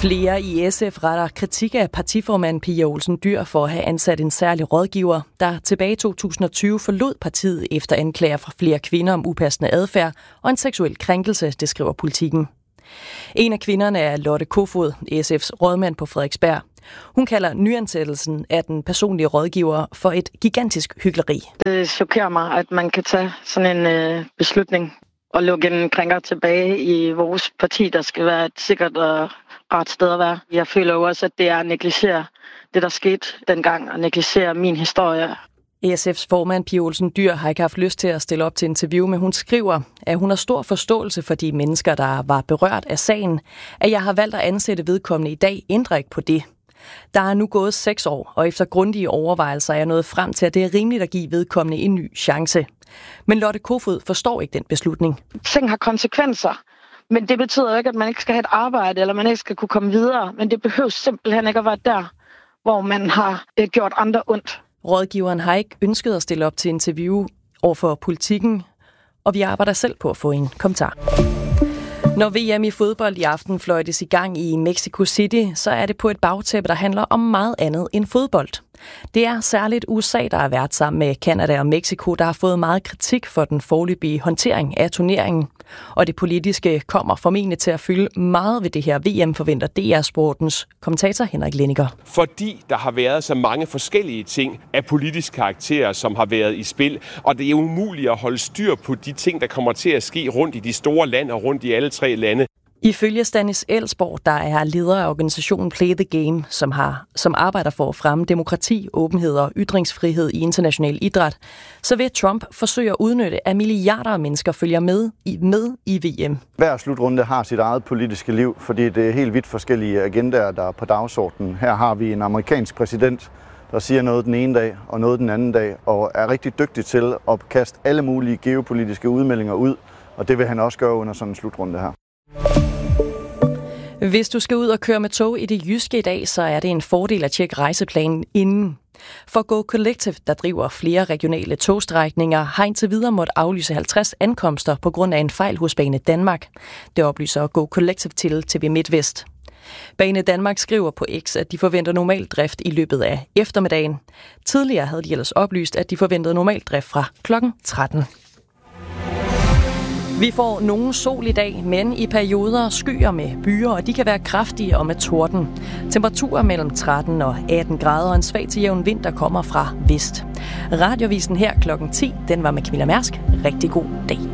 Flere i SF retter kritik af partiformand Pia Olsen Dyhr for at have ansat en særlig rådgiver, der tilbage i 2020 forlod partiet efter anklager fra flere kvinder om upassende adfærd og en seksuel krænkelse, det skriver Politikken. En af kvinderne er Lotte Kofod, SF's rådmand på Frederiksberg. Hun kalder nyansættelsen af den personlige rådgiver for et gigantisk hykleri. Det chokerer mig, at man kan tage sådan en beslutning og lukke en krænker tilbage i vores parti, der skal være et sikkert og ret sted at være. Jeg føler jo også, at det er at negligere det, der skete dengang, og negligere min historie. SF's formand Pia Olsen Dyhr har ikke haft lyst til at stille op til interview, men hun skriver, at hun har stor forståelse for de mennesker, der var berørt af sagen. At jeg har valgt at ansætte vedkommende i dag, ændrer ikke på det. Der er nu gået 6 år, og efter grundige overvejelser er jeg nået frem til, at det er rimeligt at give vedkommende en ny chance. Men Lotte Kofod forstår ikke den beslutning. Ting har konsekvenser, men det betyder jo ikke, at man ikke skal have et arbejde, eller man ikke skal kunne komme videre. Men det behøver simpelthen ikke at være der, hvor man har gjort andre ondt. Rådgiveren har ikke ønsket at stille op til interview overfor Politikken, og vi arbejder selv på at få en kommentar. Når VM i fodbold i aften fløjtes i gang i Mexico City, så er det på et bagtæppe, der handler om meget andet end fodbold. Det er særligt USA, der har været sammen med Canada og Mexico, der har fået meget kritik for den foreløbige håndtering af turneringen. Og det politiske kommer formentlig til at fylde meget ved det her VM, forventer DR Sportens kommentator Henrik Lenniger. Fordi der har været så mange forskellige ting af politisk karakter, som har været i spil, og det er umuligt at holde styr på de ting, der kommer til at ske rundt i de store lande og rundt i alle 3 lande. Ifølge Stanis Elsborg, der er leder af organisationen Play the Game, som arbejder for at fremme demokrati, åbenhed og ytringsfrihed i international idræt, så vil Trump forsøge at udnytte, at milliarder af mennesker følger med i VM. Hver slutrunde har sit eget politiske liv, fordi det er helt vidt forskellige agendaer, der er på dagsordenen. Her har vi en amerikansk præsident, der siger noget den ene dag og noget den anden dag, og er rigtig dygtig til at kaste alle mulige geopolitiske udmeldinger ud, og det vil han også gøre under sådan en slutrunde her. Hvis du skal ud og køre med tog i det jyske i dag, så er det en fordel at tjekke rejseplanen inden. For Go Collective, der driver flere regionale togstrækninger, har indtil videre måtte aflyse 50 ankomster på grund af en fejl hos Bane Danmark. Det oplyser Go Collective til TV MidtVest. Bane Danmark skriver på X, at de forventer normal drift i løbet af eftermiddagen. Tidligere havde de ellers oplyst, at de forventede normal drift fra kl. 13. Vi får nogen sol i dag, men i perioder skyer med byer, og de kan være kraftige og med torden. Temperaturer mellem 13 og 18 grader, og en svag til jævn vind, der kommer fra vest. Radiovisen her kl. 10, den var med Camilla Mærsk. Rigtig god dag.